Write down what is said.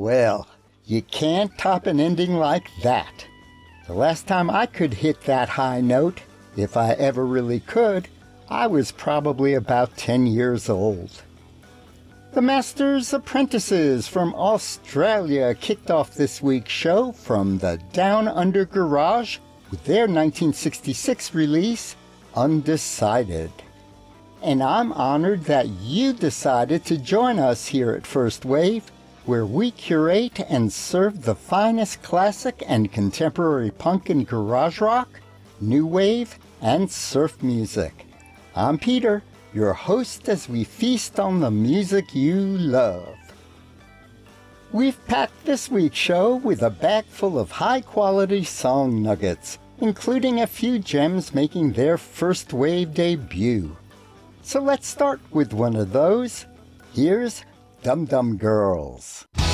Well, you can't top an ending like that. The last time I could hit that high note, if I ever really could, I was probably about 10 years old. The Master's Apprentices from Australia kicked off this week's show from the Down Under Garage with their 1966 release, Undecided. And I'm honored that you decided to join us here at First Wave, where we curate and serve the finest classic and contemporary punk and garage rock, new wave, and surf music. I'm Peter, your host as we feast on the music you love. We've packed this week's show with a bag full of high-quality song nuggets, including a few gems making their first wave debut. So let's start with one of those. Here's Dum Dum Girls.